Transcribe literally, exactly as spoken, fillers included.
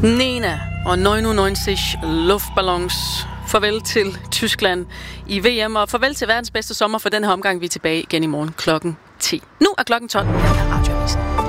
Nena og neunundneunzig Luftballons. Farvel til Tyskland i V M, og farvel til verdens bedste sommer for den her omgang. Vi er tilbage igen i morgen klokken ti. Nu er klokken tolv. Her er Radioavisen.